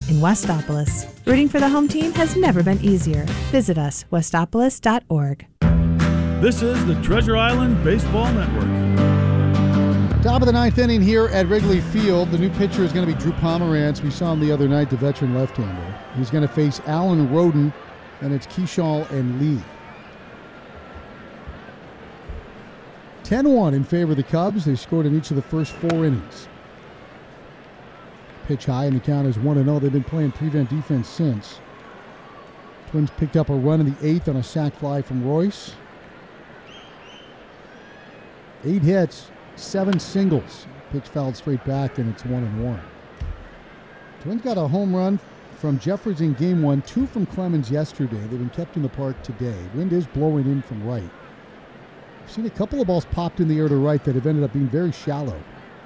in Westopolis. Rooting for the home team has never been easier. Visit us, westopolis.org. This is the Treasure Island Baseball Network. Top of the ninth inning here at Wrigley Field. The new pitcher is going to be Drew Pomeranz. We saw him the other night, the veteran left-hander. He's going to face Alan Roden, and it's Keyshaw and Lee. 10-1 in favor of the Cubs. They scored in each of the first 4 innings. Pitch high, and the count is 1-0. They've been playing prevent defense since. Twins picked up a run in the 8th on a sac fly from Royce. 8 hits, 7 singles. Pitch fouled straight back, and it's 1-1. Twins got a home run from Jeffers in game 1, 2 from Clemens yesterday. They've been kept in the park today. Wind is blowing in from right. I've seen a couple of balls popped in the air to right that have ended up being very shallow.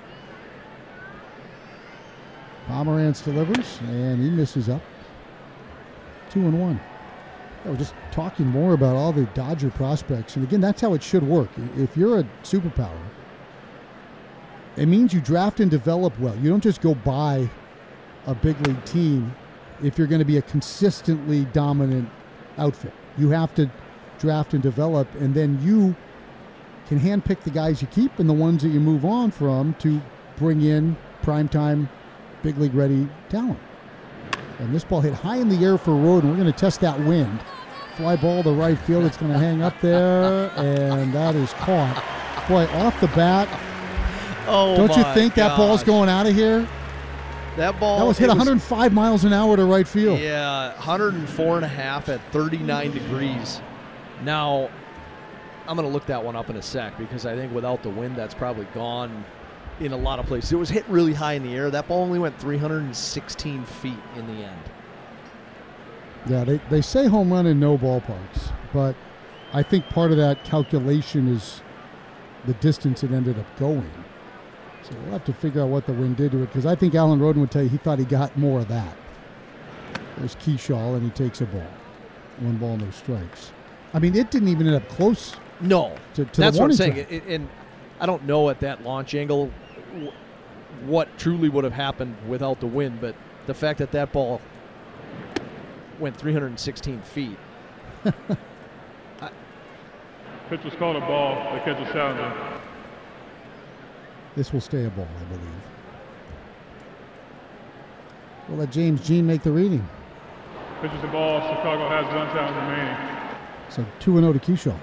Pomeranz delivers, and he misses up. 2-1. We're just talking more about all the Dodger prospects. And again, that's how it should work. If you're a superpower, it means you draft and develop well. You don't just go buy a big league team if you're going to be a consistently dominant outfit. You have to draft and develop, and then you can handpick the guys you keep and the ones that you move on from to bring in primetime, big league ready talent. And this ball hit high in the air for Roden. We're going to test that wind. Fly ball to right field. It's going to hang up there, and that is caught. Boy, off the bat. Oh, don't you think that ball's going out of here? That ball. That was hit 105 miles an hour to right field. Yeah, 104.5 at 39 degrees. Now, I'm going to look that one up in a sec because I think without the wind, that's probably gone in a lot of places. It was hit really high in the air. That ball only went 316 feet in the end. Yeah, they say home run in no ballparks, but I think part of that calculation is the distance it ended up going. So we'll have to figure out what the wind did to it, because I think Alan Roden would tell you he thought he got more of that. There's Keyshaw, and he takes a ball. 1 ball, no strikes. I mean, it didn't even end up close. No, to that's the what I'm warning saying. And I don't know at that launch angle what truly would have happened without the wind, but the fact that that ball went 316 feet. Pitch was called a ball. They catch a challenger. This will stay a ball, I believe. We'll let James Jean make the reading. Pitch is a ball. Chicago has 1 challenge remaining. So 2-0 to Keyshaw.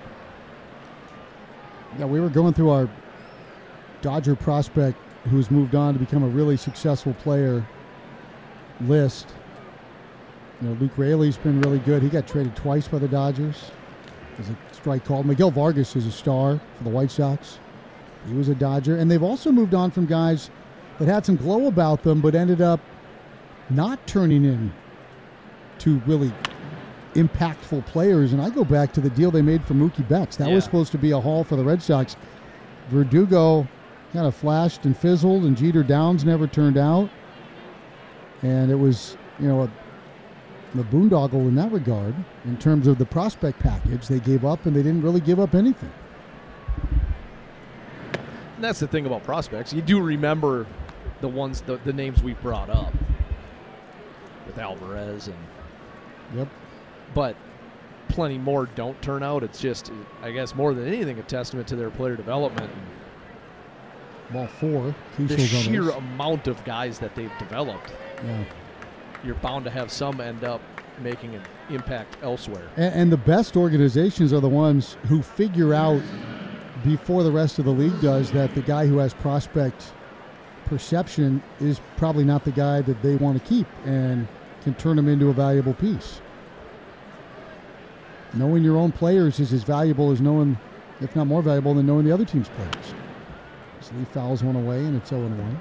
Yeah, we were going through our Dodger prospect who's moved on to become a really successful player list. You know, Luke Raley's been really good. He got traded twice by the Dodgers. There's a strike called. Miguel Vargas is a star for the White Sox. He was a Dodger. And they've also moved on from guys that had some glow about them but ended up not turning in to really impactful players. And I go back to the deal they made for Mookie Betts. That was supposed to be a haul for the Red Sox. Verdugo kind of flashed and fizzled, and Jeter Downs never turned out. And it was, you know, the boondoggle in that regard in terms of the prospect package they gave up, and they didn't really give up anything. And that's the thing about prospects. You do remember the ones, the names we brought up with Alvarez and. Yep. But plenty more don't turn out. It's just, I guess, more than anything, a testament to their player development. Ball 4. The sheer amount of guys that they've developed. Yeah. You're bound to have some end up making an impact elsewhere. And the best organizations are the ones who figure out before the rest of the league does that the guy who has prospect perception is probably not the guy that they want to keep and can turn him into a valuable piece. Knowing your own players is as valuable as knowing, if not more valuable, than knowing the other team's players. So he fouls one away, and it's 0-1.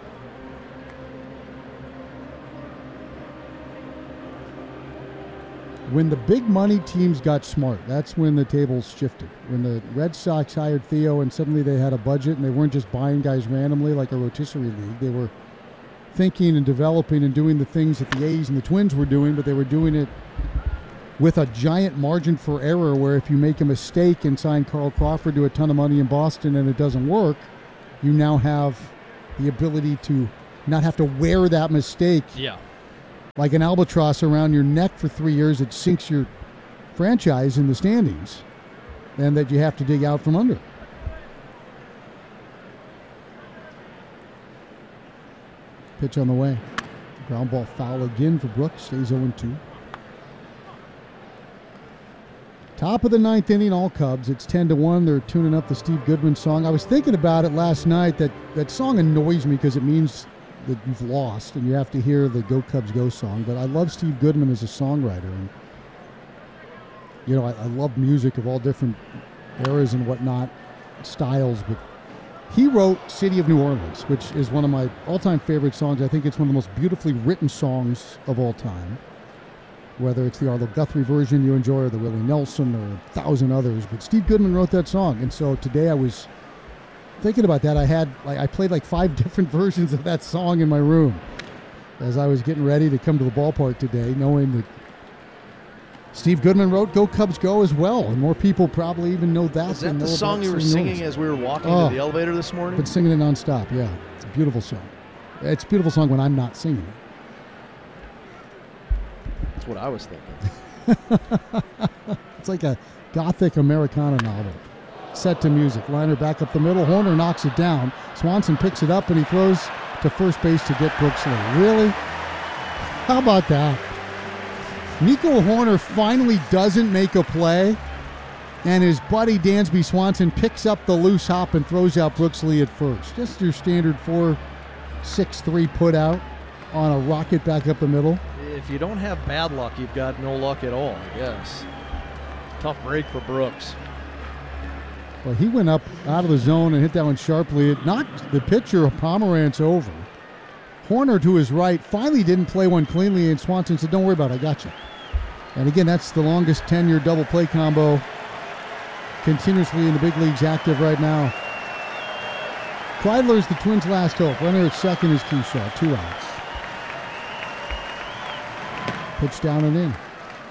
When the big money teams got smart, that's when the tables shifted. When the Red Sox hired Theo and suddenly they had a budget and they weren't just buying guys randomly like a rotisserie league. They were thinking and developing and doing the things that the A's and the Twins were doing, but they were doing it with a giant margin for error where if you make a mistake and sign Carl Crawford to a ton of money in Boston and it doesn't work, you now have the ability to not have to wear that mistake like an albatross around your neck for 3 years that sinks your franchise in the standings and that you have to dig out from under. Pitch on the way. Ground ball foul again for Brooks. Stays 0-2. Top of the ninth inning, all Cubs. It's 10-1. They're tuning up the Steve Goodman song. I was thinking about it last night. That song annoys me because it means that you've lost and you have to hear the Go Cubs Go song. But I love Steve Goodman as a songwriter. And, you know, I love music of all different eras and whatnot, styles. But he wrote City of New Orleans, which is one of my all-time favorite songs. I think it's one of the most beautifully written songs of all time. Whether it's the Arlo Guthrie version you enjoy or the Willie Nelson or 1,000 others. But Steve Goodman wrote that song. And so today I was thinking about that. I played like 5 different versions of that song in my room as I was getting ready to come to the ballpark today, knowing that Steve Goodman wrote Go Cubs Go as well. And more people probably even know that. Is that the song you were singing as we were walking to the elevator this morning? Been singing it nonstop, yeah. It's a beautiful song. It's a beautiful song when I'm not singing it. That's what I was thinking. It's like a gothic Americana novel. Set to music. Liner back up the middle. Hoerner knocks it down. Swanson picks it up and he throws to first base to get Brooks Lee. Really? How about that? Nico Hoerner finally doesn't make a play, and his buddy Dansby Swanson picks up the loose hop and throws out Brooks Lee at first. Just your standard 4-6-3 put out on a rocket back up the middle. If you don't have bad luck, you've got no luck at all, I guess. Tough break for Brooks. Well, he went up out of the zone and hit that one sharply. It knocked the pitcher, Pomerantz, over. Hoerner to his right finally didn't play one cleanly, and Swanson said, "Don't worry about it, I got you." And again, that's the longest 10-year double play combo continuously in the big leagues active right now. Kreidler's the Twins' last hope. Runner at second is Keyshaw, 2 outs. Pitch down and in.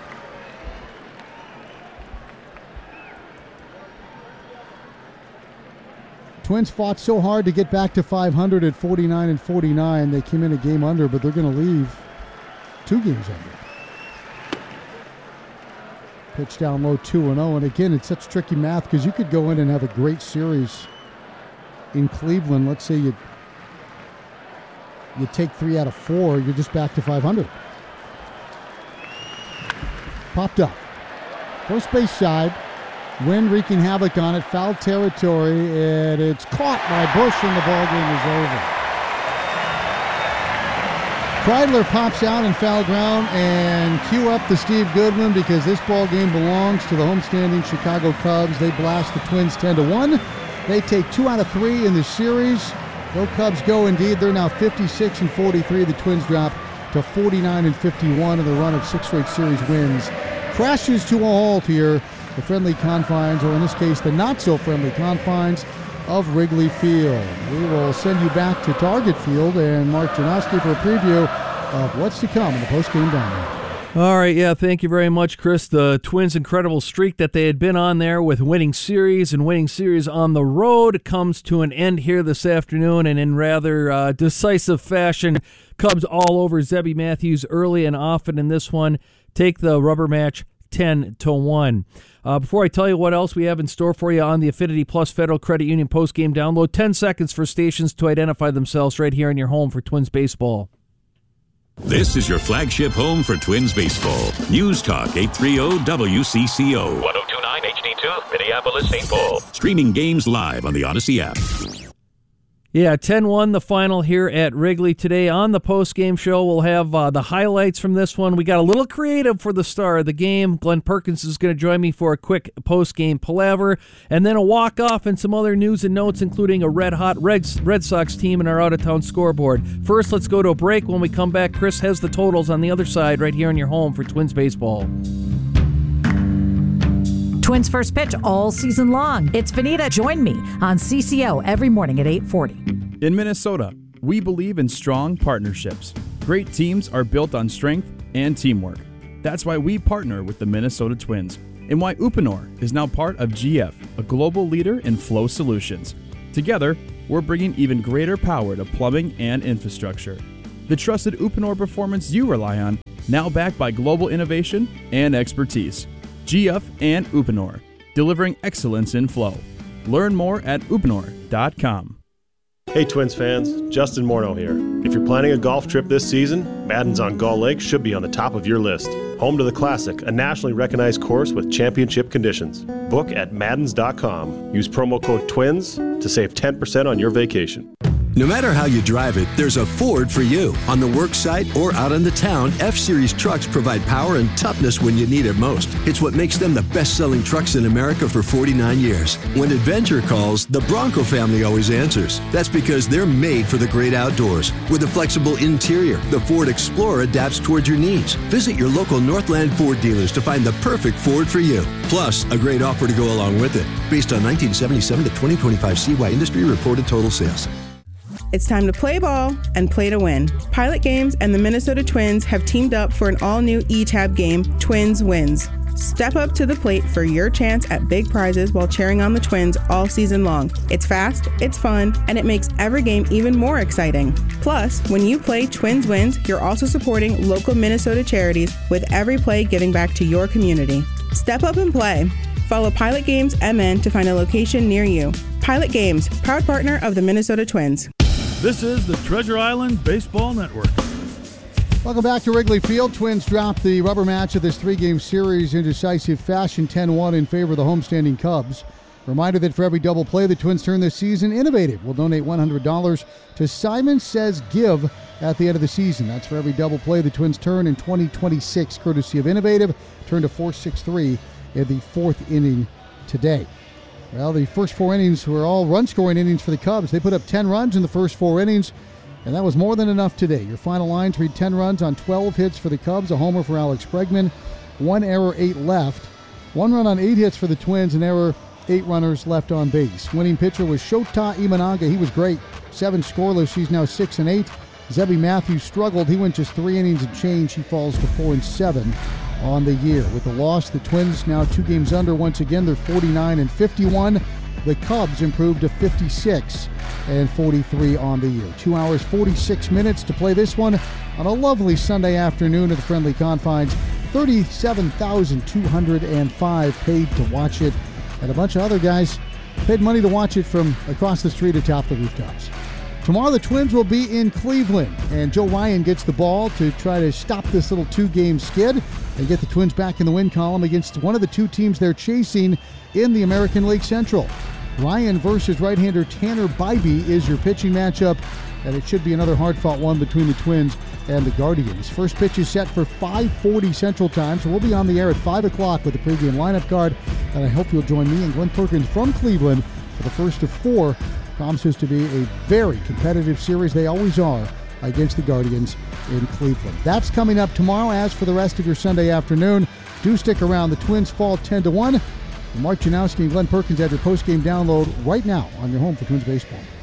Twins fought so hard to get back to 500 at 49-49. They came in a game under, but they're going to leave 2 games under. Pitch down low, 2-0. And again, it's such tricky math because you could go in and have a great series in Cleveland. Let's say you take 3 out of 4, you're just back to 500. Popped up. First base side. Wind wreaking havoc on it. Foul territory. And it's caught by Bush, and the ballgame is over. Kreidler pops out in foul ground, and cue up the Steve Goodman because this ballgame belongs to the homestanding Chicago Cubs. They blast the Twins 10-1. They take 2 out of 3 in the series. Go Cubs go indeed. They're now 56-43. The Twins drop to 49-51 in the run of 6 straight series wins. Crashes to a halt here. The friendly confines, or in this case, the not-so-friendly confines of Wrigley Field. We will send you back to Target Field and Mark Janowski for a preview of what's to come in the post-game download. All right, yeah, thank you very much, Chris. The Twins' incredible streak that they had been on there with winning series on the road comes to an end here this afternoon, and in rather decisive fashion, Cubs all over Zebby Matthews early and often in this one take the rubber match 10-1. Before I tell you what else we have in store for you on the Affinity Plus Federal Credit Union post-game download, 10 seconds for stations to identify themselves right here in your home for Twins baseball. This is your flagship home for Twins baseball. News Talk 830 WCCO. 1029 HD2, Minneapolis, St. Paul. Streaming games live on the Odyssey app. Yeah, 10-1 the final here at Wrigley today. On the post-game show, we'll have the highlights from this one. We got a little creative for the star of the game. Glenn Perkins is going to join me for a quick post-game palaver, and then a walk-off and some other news and notes, including a red-hot Red Sox team in our out-of-town scoreboard. First, let's go to a break. When we come back, Chris has the totals on the other side right here in your home for Twins baseball. Twins first pitch all season long. It's Vanita. Join me on CCO every morning at 8:40. In Minnesota, we believe in strong partnerships. Great teams are built on strength and teamwork. That's why we partner with the Minnesota Twins and why Uponor is now part of GF, a global leader in flow solutions. Together, we're bringing even greater power to plumbing and infrastructure. the trusted Uponor performance you rely on, now backed by global innovation and expertise. GF and Uponor, delivering excellence in flow. Learn more at uponor.com. Hey Twins fans, Justin Morneau here. If you're planning a golf trip this season, Madden's on Gull Lake should be on the top of your list. Home to the Classic, a nationally recognized course with championship conditions. Book at Maddens.com. Use promo code TWINS to save 10% on your vacation. No matter how you drive it, there's a Ford for you. On the work site or out on the town, F-Series trucks provide power and toughness when you need it most. It's what makes them the best-selling trucks in America for 49 years. When adventure calls, the Bronco family always answers. That's because they're made for the great outdoors. With a flexible interior, the Ford Explorer adapts towards your needs. Visit your local Northland Ford dealers to find the perfect Ford for you. Plus, a great offer to go along with it. Based on 1977 to 2025 CY industry reported total sales. It's time to play ball and play to win. Pilot Games and the Minnesota Twins have teamed up for an all-new eTab game, Twins Wins. Step up to the plate for your chance at big prizes while cheering on the Twins all season long. It's fast, it's fun, and it makes every game even more exciting. Plus, when you play Twins Wins, you're also supporting local Minnesota charities with every play giving back to your community. Step up and play. Follow Pilot Games MN to find a location near you. Pilot Games, proud partner of the Minnesota Twins. This is the Treasure Island Baseball Network. Welcome back to Wrigley Field. Twins dropped the rubber match of this three-game series in decisive fashion, 10-1 in favor of the homestanding Cubs. Reminder that for every double play the Twins turn this season, Innovative will donate $100 to Simon Says Give at the end of the season. That's for every double play the Twins turn in 2026, courtesy of Innovative. Turned to 4-6-3 in the fourth inning today. Well, the first four innings were all run-scoring innings for the Cubs. They put up 10 runs in the first four innings, and that was more than enough today. Your final lines read 10 runs on 12 hits for the Cubs, a homer for Alex Bregman, 1 error, 8 left. 1 run on 8 hits for the Twins, an error, 8 runners left on base. Winning pitcher was Shota Imanaga. He was great. 7 scoreless. He's now 6-8. Zebby Matthews struggled. He went just 3 innings and change. He falls to 4-7 on the year. With the loss, the Twins now 2 games under once again. They're 49-51. The Cubs improved to 56-43 on the year. 2 hours, 46 minutes to play this one on a lovely Sunday afternoon at the friendly confines. 37,205 paid to watch it, and a bunch of other guys paid money to watch it from across the street atop the rooftops. Tomorrow the Twins will be in Cleveland, and Joe Ryan gets the ball to try to stop this little 2-game skid and get the Twins back in the win column against one of the 2 teams they're chasing in the American League Central. Ryan versus right-hander Tanner Bybee is your pitching matchup, and it should be another hard-fought one between the Twins and the Guardians. First pitch is set for 5:40 Central Time, so we'll be on the air at 5 o'clock with the pregame lineup card, and I hope you'll join me and Glenn Perkins from Cleveland for the first of 4. Promises to be a very competitive series. They always are against the Guardians in Cleveland. That's coming up tomorrow. As for the rest of your Sunday afternoon, do stick around. The Twins fall 10-1. Mark Janowski and Glenn Perkins have your post-game download right now on your home for Twins baseball.